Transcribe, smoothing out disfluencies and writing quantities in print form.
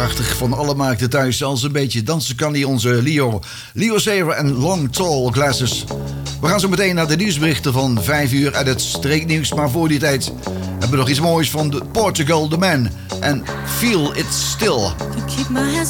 prachtig. Van alle markten thuis. Zelfs een beetje dansen kan hij, onze Leo Sayer en Long Tall Glasses. We gaan zo meteen naar de nieuwsberichten van 5 uur uit het streeknieuws. Maar voor die tijd hebben we nog iets moois van Portugal The Man. En Feel It Still. To keep my hands